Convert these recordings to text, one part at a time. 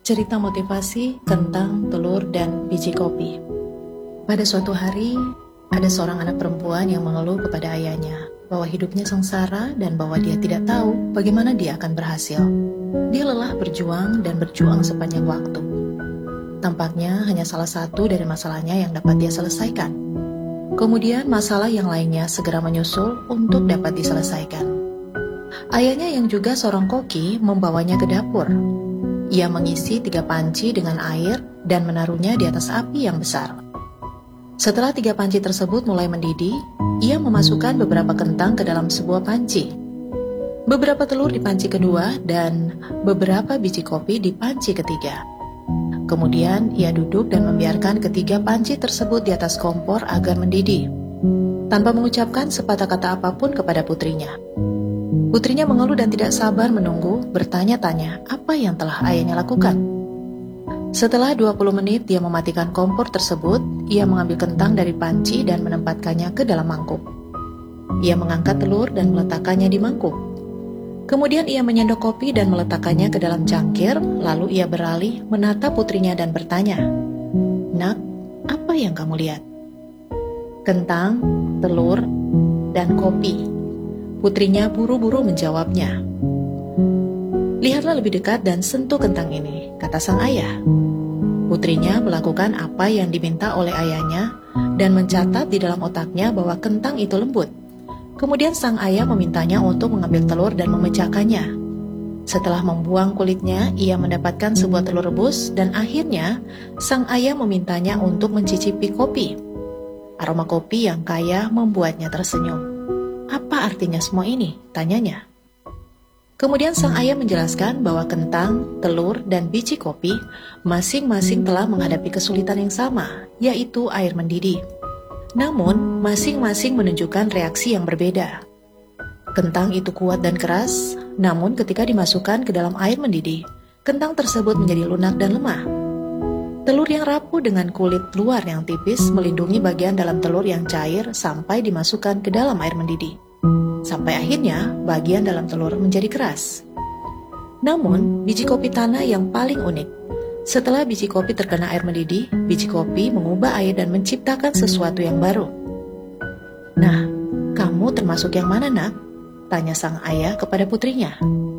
Cerita motivasi, kentang, telur, dan biji kopi. Pada suatu hari, ada seorang anak perempuan yang mengeluh kepada ayahnya bahwa hidupnya sengsara dan bahwa dia tidak tahu bagaimana dia akan berhasil. Dia lelah berjuang dan berjuang sepanjang waktu. Tampaknya hanya salah satu dari masalahnya yang dapat dia selesaikan. Kemudian masalah yang lainnya segera menyusul untuk dapat diselesaikan. Ayahnya yang juga seorang koki membawanya ke dapur. Ia mengisi 3 panci dengan air dan menaruhnya di atas api yang besar. Setelah 3 panci tersebut mulai mendidih, ia memasukkan beberapa kentang ke dalam sebuah panci, beberapa telur di panci kedua, dan beberapa biji kopi di panci ketiga. Kemudian ia duduk dan membiarkan ketiga panci tersebut di atas kompor agar mendidih, tanpa mengucapkan sepatah kata apapun kepada putrinya. Putrinya mengeluh dan tidak sabar menunggu, bertanya-tanya apa yang telah ayahnya lakukan. Setelah 20 menit dia mematikan kompor tersebut, ia mengambil kentang dari panci dan menempatkannya ke dalam mangkuk. Ia mengangkat telur dan meletakkannya di mangkuk. Kemudian ia menyendok kopi dan meletakkannya ke dalam cangkir, lalu ia beralih menatap putrinya dan bertanya, "Nak, apa yang kamu lihat?" "Kentang, telur, dan kopi." Putrinya buru-buru menjawabnya. "Lihatlah lebih dekat dan sentuh kentang ini," kata sang ayah. Putrinya melakukan apa yang diminta oleh ayahnya dan mencatat di dalam otaknya bahwa kentang itu lembut. Kemudian sang ayah memintanya untuk mengambil telur dan memecahkannya. Setelah membuang kulitnya, ia mendapatkan sebuah telur rebus dan akhirnya sang ayah memintanya untuk mencicipi kopi. Aroma kopi yang kaya membuatnya tersenyum. "Apa artinya semua ini?" tanyanya. Kemudian sang ayah menjelaskan bahwa kentang, telur, dan biji kopi masing-masing telah menghadapi kesulitan yang sama, yaitu air mendidih. Namun, masing-masing menunjukkan reaksi yang berbeda. Kentang itu kuat dan keras, namun ketika dimasukkan ke dalam air mendidih, kentang tersebut menjadi lunak dan lemah. Telur yang rapuh dengan kulit luar yang tipis melindungi bagian dalam telur yang cair sampai dimasukkan ke dalam air mendidih. Sampai akhirnya bagian dalam telur menjadi keras. Namun, biji kopi tanah yang paling unik. Setelah biji kopi terkena air mendidih, biji kopi mengubah air dan menciptakan sesuatu yang baru. "Nah, kamu termasuk yang mana, Nak?" tanya sang ayah kepada putrinya.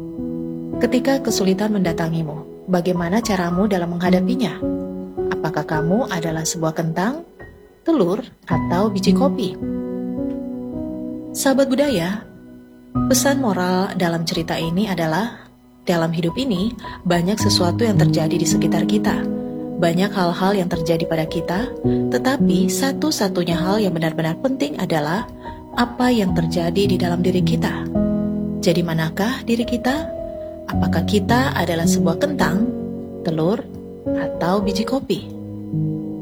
"Ketika kesulitan mendatangimu, bagaimana caramu dalam menghadapinya? Apakah kamu adalah sebuah kentang, telur, atau biji kopi?" Sahabat budaya, pesan moral dalam cerita ini adalah, dalam hidup ini banyak sesuatu yang terjadi di sekitar kita. Banyak hal-hal yang terjadi pada kita, tetapi satu-satunya hal yang benar-benar penting adalah apa yang terjadi di dalam diri kita. Jadi manakah diri kita? Apakah kita adalah sebuah kentang, telur, atau biji kopi?